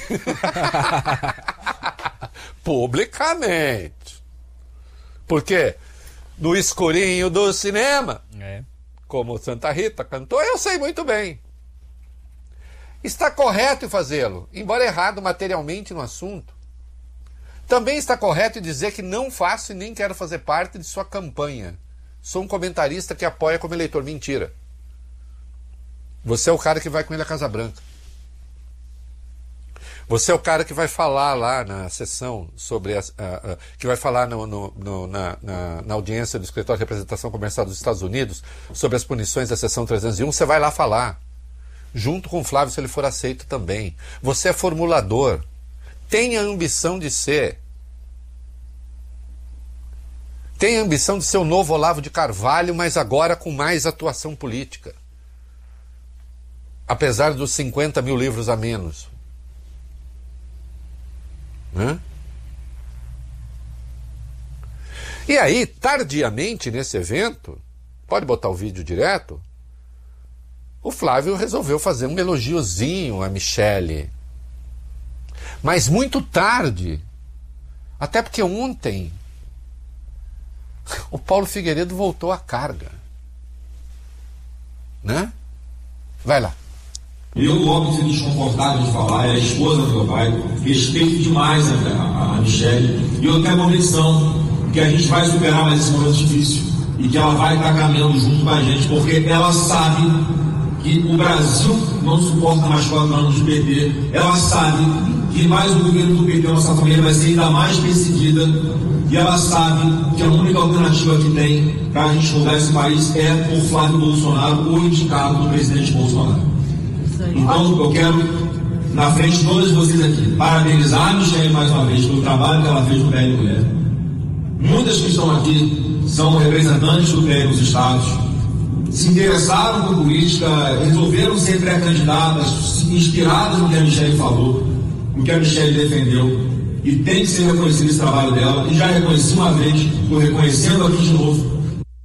Speaker 1: Publicamente. Porque no escurinho do cinema, como Santa Rita cantou, eu sei muito bem. Está correto em fazê-lo, embora errado materialmente no assunto. Também está correto em dizer que não faço e nem quero fazer parte de sua campanha. Sou um comentarista que apoia como eleitor. Mentira. Você é o cara que vai com ele à Casa Branca. Você é o cara que vai falar lá na sessão sobre que vai falar na audiência do Escritório de Representação Comercial dos Estados Unidos sobre as punições da seção 301. Você vai lá falar, junto com o Flávio, se ele for aceito também. Você é formulador. Tem a ambição de ser. Tem a ambição de ser o novo Olavo de Carvalho, mas agora com mais atuação política. Apesar dos 50 mil livros a menos. Né? E aí, tardiamente nesse evento, pode botar o vídeo direto, o Flávio resolveu fazer um elogiozinho a Michele. Mas muito tarde, até porque ontem o Paulo Figueiredo voltou à carga. Né? Vai lá.
Speaker 3: Eu, óbvio, fico desconfortável de falar, é a esposa do meu pai, respeito demais a Michele, e eu tenho a convicção que a gente vai superar mais esse momento difícil, e que ela vai estar caminhando junto com a gente, porque ela sabe que o Brasil não suporta mais 4 anos de PT, ela sabe que mais o governo do PT, nossa família, vai ser ainda mais perseguida, e ela sabe que a única alternativa que tem para a gente mudar esse país é por Flávio Bolsonaro, o indicado do presidente Bolsonaro. Então, eu quero, na frente de todos vocês aqui, parabenizar a Michele mais uma vez pelo trabalho que ela fez no PL Mulher. Muitas que estão aqui são representantes do PL nos estados, se interessaram por política, resolveram ser pré-candidatas, inspiradas no que a Michele falou, no que a Michele defendeu, e tem que ser reconhecido esse trabalho dela, e já reconheci uma vez, estou reconhecendo aqui de novo.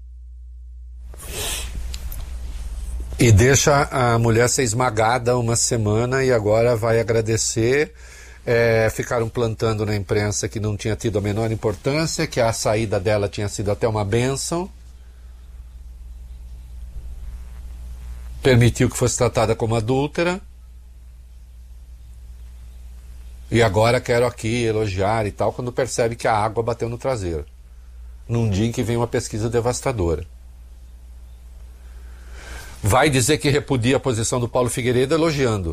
Speaker 1: E deixa a mulher ser esmagada uma semana e agora vai agradecer. Ficaram plantando na imprensa que não tinha tido a menor importância, que a saída dela tinha sido até uma bênção. Permitiu que fosse tratada como adúltera. E agora quero aqui elogiar e tal, quando percebe que a água bateu no traseiro. Num dia em que vem uma pesquisa devastadora. Vai dizer que repudia a posição do Paulo Figueiredo elogiando.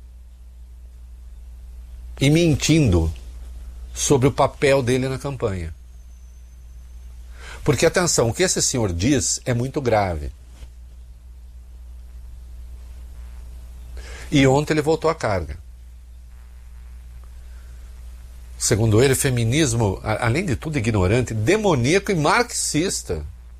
Speaker 1: E mentindo sobre o papel dele na campanha. Porque, atenção, o que esse senhor diz é muito grave. E ontem ele voltou à carga. Segundo ele, feminismo, além de tudo, ignorante, demoníaco e marxista.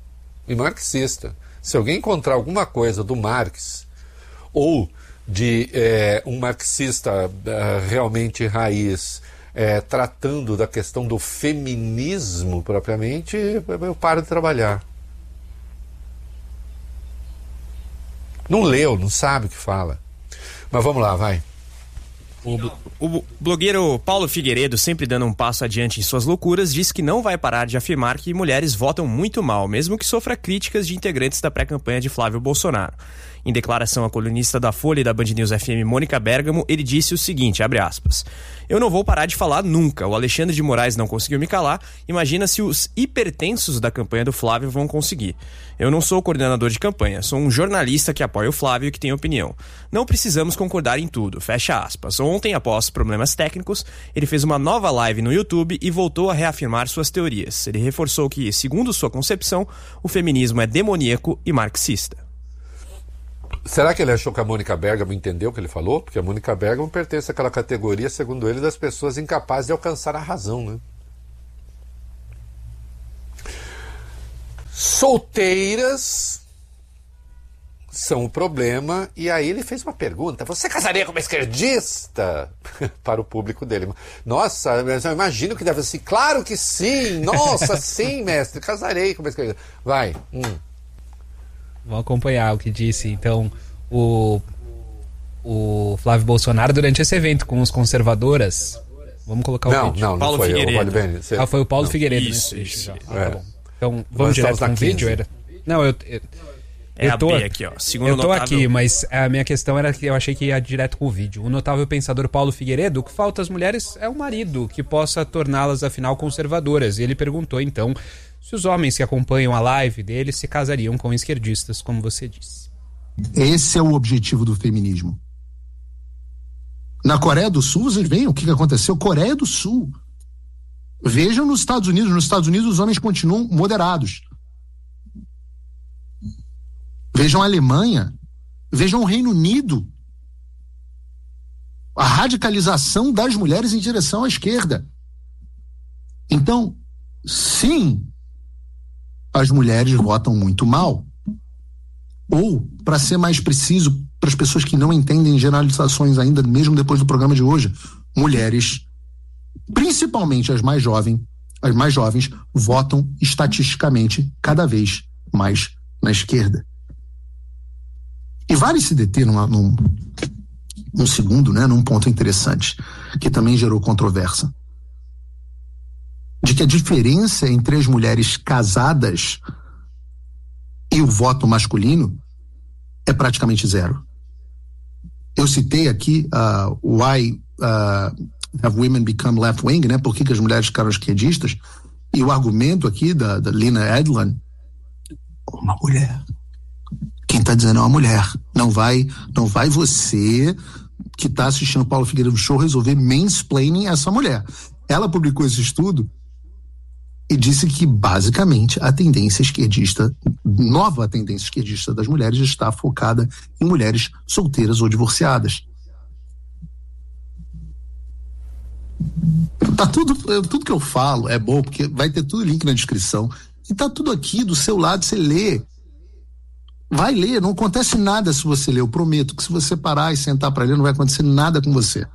Speaker 1: Se alguém encontrar alguma coisa do Marx ou de um marxista realmente raiz tratando da questão do feminismo propriamente, eu paro de trabalhar. Não leu, não sabe o que fala. Mas vamos lá, vai.
Speaker 4: O blogueiro Paulo Figueiredo, sempre dando um passo adiante em suas loucuras, diz que não vai parar de afirmar que mulheres votam muito mal, mesmo que sofra críticas de integrantes da pré-campanha de Flávio Bolsonaro. Em declaração à colunista da Folha e da Band News FM, Mônica Bergamo, ele disse o seguinte, abre aspas, eu não vou parar de falar nunca, o Alexandre de Moraes não conseguiu me calar, imagina se os hipertensos da campanha do Flávio vão conseguir. Eu não sou coordenador de campanha, sou um jornalista que apoia o Flávio e que tem opinião. Não precisamos concordar em tudo, fecha aspas. Ontem, após problemas técnicos, ele fez uma nova live no YouTube e voltou a reafirmar suas teorias. Ele reforçou que, segundo sua concepção, o feminismo é demoníaco e marxista.
Speaker 1: Será que ele achou que a Mônica Bergamo entendeu o que ele falou? Porque a Mônica Bergamo pertence àquela categoria, segundo ele, das pessoas incapazes de alcançar a razão, né? Solteiras são o problema, e aí ele fez uma pergunta: você casaria com uma esquerdista? Para o público dele. Nossa, eu imagino que deve ser assim. Claro que sim! Nossa, sim, mestre, casarei com uma esquerdista. Vai.
Speaker 2: Vamos acompanhar o que disse, então, o Flávio Bolsonaro durante esse evento com os conservadoras. Vamos colocar o vídeo.
Speaker 1: Não
Speaker 4: Paulo
Speaker 1: foi
Speaker 4: Figueiredo.
Speaker 2: Foi o Paulo Figueiredo.
Speaker 4: Isso.
Speaker 2: Tá bom. Então, vamos direto com o vídeo? Não, eu tô
Speaker 4: aqui, ó. Segundo
Speaker 2: eu tô
Speaker 4: notável...
Speaker 2: aqui, mas a minha questão era que eu achei que ia direto com o vídeo. O notável pensador Paulo Figueiredo, o que falta às mulheres é um marido que possa torná-las, afinal, conservadoras. E ele perguntou, então, se os homens que acompanham a live dele se casariam com esquerdistas, como você disse.
Speaker 5: Esse é o objetivo do feminismo. Na Coreia do Sul, vocês veem o que aconteceu? Coreia do Sul. Vejam nos Estados Unidos. Nos Estados Unidos, os homens continuam moderados. Vejam a Alemanha. Vejam o Reino Unido. A radicalização das mulheres em direção à esquerda. Então, sim, as mulheres votam muito mal. Ou, para ser mais preciso, para as pessoas que não entendem generalizações ainda, mesmo depois do programa de hoje, mulheres, principalmente as mais jovens, votam estatisticamente cada vez mais na esquerda. E vale se deter num segundo, né, num ponto interessante, que também gerou controvérsia, de que a diferença entre as mulheres casadas e o voto masculino é praticamente zero. Eu citei aqui Why Have Women Become Left-Wing, né? Por que as mulheres ficaram esquerdistas? E o argumento aqui da Lina Edlan, uma mulher. Quem está dizendo é uma mulher. Não vai você que está assistindo o Paulo Figueiredo Show resolver mansplaining essa mulher. Ela publicou esse estudo e disse que, basicamente, a tendência esquerdista, nova tendência esquerdista das mulheres está focada em mulheres solteiras ou divorciadas. Tá tudo que eu falo é bom, porque vai ter tudo link na descrição. E tá tudo aqui do seu lado, você lê. Vai ler, não acontece nada se você ler. Eu prometo que se você parar e sentar para ler, não vai acontecer nada com você.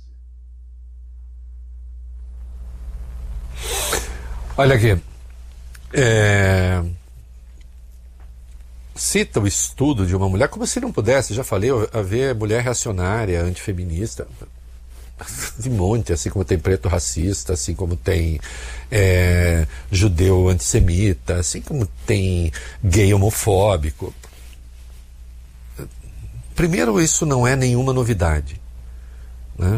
Speaker 1: Olha aqui, cita o estudo de uma mulher como se não pudesse, já falei, haver mulher reacionária, antifeminista, de monte, assim como tem preto racista, assim como tem judeu antissemita, assim como tem gay homofóbico. Primeiro, isso não é nenhuma novidade, né?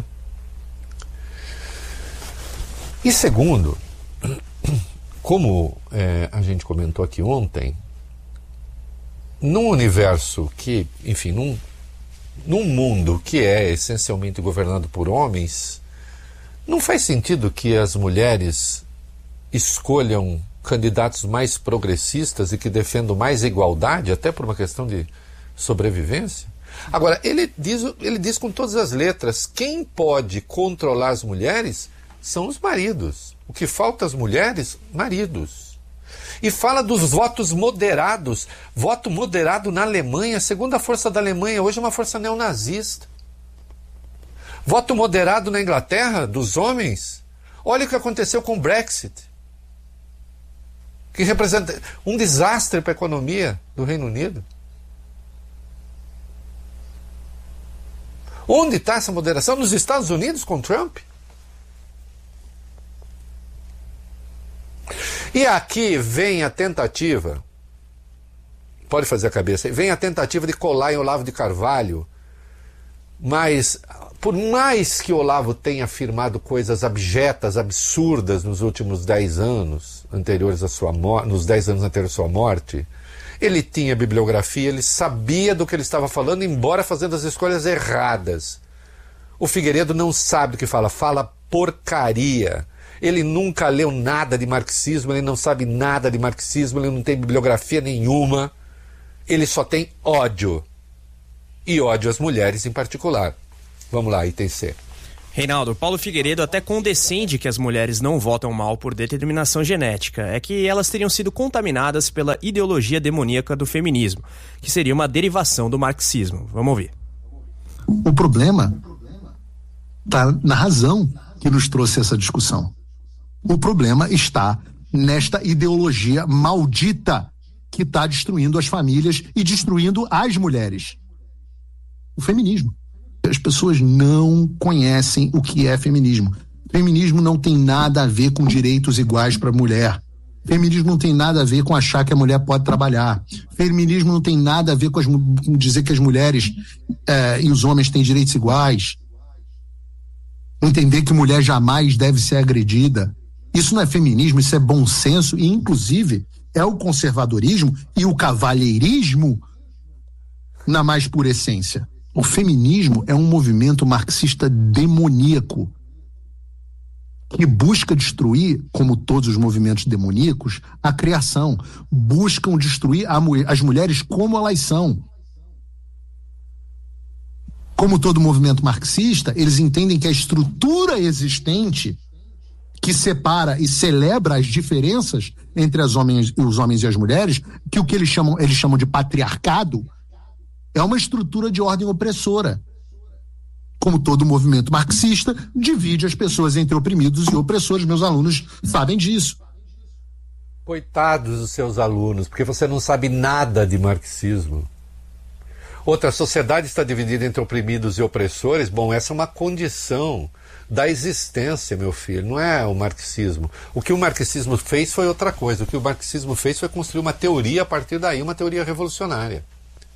Speaker 1: E segundo, como a gente comentou aqui ontem, num universo que, enfim, num mundo que é essencialmente governado por homens, não faz sentido que as mulheres escolham candidatos mais progressistas e que defendam mais igualdade, até por uma questão de sobrevivência? Agora, ele diz com todas as letras, quem pode controlar as mulheres são os maridos. O que falta às mulheres? Maridos. E fala dos votos moderados. Voto moderado na Alemanha, segundo a força da Alemanha, hoje é uma força neonazista. Voto moderado na Inglaterra, dos homens. Olha o que aconteceu com o Brexit, que representa um desastre para a economia do Reino Unido. Onde está essa moderação? Nos Estados Unidos com Trump? E aqui vem a tentativa, pode fazer a cabeça, vem a tentativa de colar em Olavo de Carvalho, mas por mais que Olavo tenha afirmado coisas abjetas, absurdas nos últimos 10 anos anteriores à sua morte, nos 10 anos anteriores à sua morte, ele tinha bibliografia, ele sabia do que ele estava falando, embora fazendo as escolhas erradas. O Figueiredo não sabe o que fala, fala porcaria. Ele nunca leu nada de marxismo, ele não sabe nada de marxismo, ele não tem bibliografia nenhuma. Ele só tem ódio. E ódio às mulheres em particular. Vamos lá, item C.
Speaker 4: Reinaldo, Paulo Figueiredo até condescende que as mulheres não votam mal por determinação genética. É que elas teriam sido contaminadas pela ideologia demoníaca do feminismo, que seria uma derivação do marxismo. Vamos ouvir.
Speaker 5: O problema está na razão que nos trouxe essa discussão. O problema está nesta ideologia maldita que está destruindo as famílias e destruindo as mulheres. O feminismo. As pessoas não conhecem o que é feminismo. Feminismo não tem nada a ver com direitos iguais para a mulher. Feminismo não tem nada a ver com achar que a mulher pode trabalhar. Feminismo não tem nada a ver com dizer que as mulheres e os homens têm direitos iguais. Entender que mulher jamais deve ser agredida. Isso não é feminismo, isso é bom senso e, inclusive, é o conservadorismo e o cavalheirismo na mais pura essência. O feminismo é um movimento marxista demoníaco que busca destruir, como todos os movimentos demoníacos, a criação. Buscam destruir as mulheres como elas são. Como todo movimento marxista, eles entendem que a estrutura existente que separa e celebra as diferenças entre os homens e as mulheres, que o que eles chamam de patriarcado, é uma estrutura de ordem opressora. Como todo movimento marxista, divide as pessoas entre oprimidos e opressores. Meus alunos sabem disso.
Speaker 1: Coitados dos seus alunos, porque você não sabe nada de marxismo. Outra, a sociedade está dividida entre oprimidos e opressores. Bom, essa é uma condição da existência, meu filho, não é o marxismo. O que o marxismo fez foi outra coisa. O que o marxismo fez foi construir uma teoria a partir daí, uma teoria revolucionária.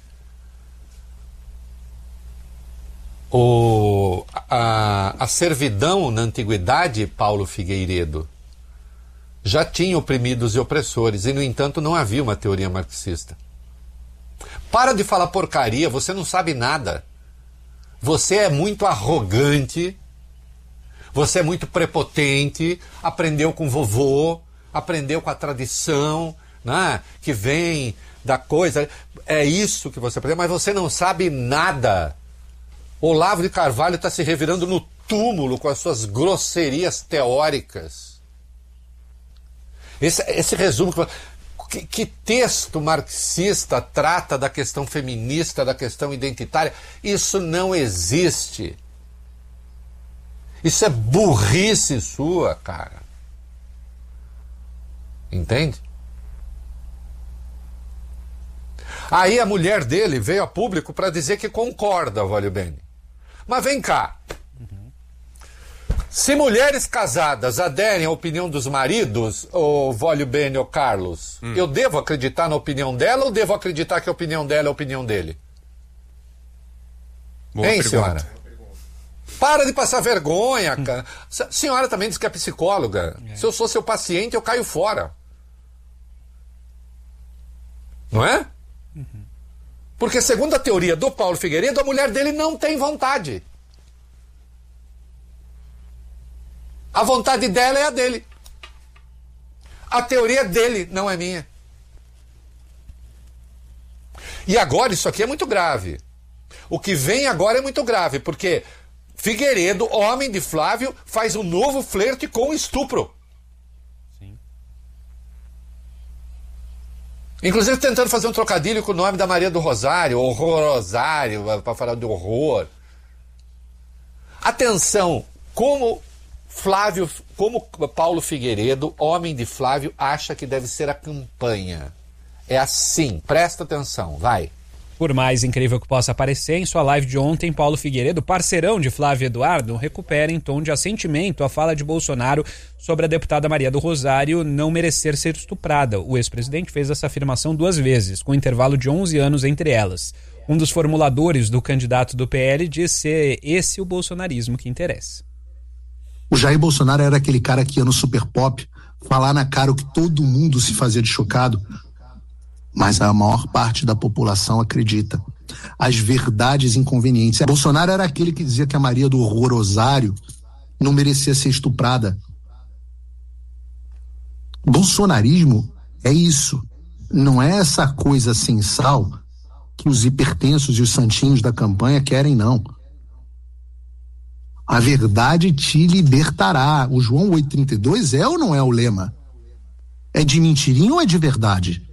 Speaker 1: A servidão na antiguidade, Paulo Figueiredo, já tinha oprimidos e opressores, e no entanto não havia uma teoria marxista. Para de falar porcaria, você não sabe nada. Você é muito arrogante, você é muito prepotente, aprendeu com vovô, aprendeu com a tradição, né, que vem da coisa. É isso que você aprendeu, mas você não sabe nada. Olavo de Carvalho está se revirando no túmulo com as suas grosserias teóricas. Esse resumo... Que texto marxista trata da questão feminista, da questão identitária? Isso não existe. Isso é burrice sua, cara. Entende? Aí a mulher dele veio a público para dizer que concorda, Vólio Bene. Mas vem cá. Se mulheres casadas aderem à opinião dos maridos, ô Vólio Bene ou Carlos, eu devo acreditar na opinião dela ou devo acreditar que a opinião dela é a opinião dele?
Speaker 4: Boa pergunta.
Speaker 1: Senhora? Para de passar vergonha, cara. A senhora também diz que é psicóloga. Se eu sou seu paciente, eu caio fora. Não é? Porque segundo a teoria do Paulo Figueiredo, a mulher dele não tem vontade. A vontade dela é a dele. A teoria dele, não é minha. E agora isso aqui é muito grave. O que vem agora é muito grave, porque Figueiredo, homem de Flávio, faz um novo flerte com estupro. Sim. Inclusive tentando fazer um trocadilho com o nome da Maria do Rosário, Rosário, para falar de horror. Atenção, como Paulo Figueiredo, homem de Flávio, acha que deve ser a campanha. É assim, presta atenção, vai.
Speaker 2: Por mais incrível que possa parecer, em sua live de ontem, Paulo Figueiredo, parceirão de Flávio Eduardo, recupera em tom de assentimento a fala de Bolsonaro sobre a deputada Maria do Rosário não merecer ser estuprada. O ex-presidente fez essa afirmação 2 vezes, com um intervalo de 11 anos entre elas. Um dos formuladores do candidato do PL diz ser esse o bolsonarismo que interessa.
Speaker 5: O Jair Bolsonaro era aquele cara que ia no Super Pop falar na cara o que todo mundo se fazia de chocado, mas a maior parte da população acredita. As verdades inconvenientes. Bolsonaro era aquele que dizia que a Maria do Rosário não merecia ser estuprada. Bolsonarismo é isso. Não é essa coisa sem sal que os hipertensos e os santinhos da campanha querem, não. A verdade te libertará. O João 8,32 é ou não é o lema? É de mentirinha ou é de verdade?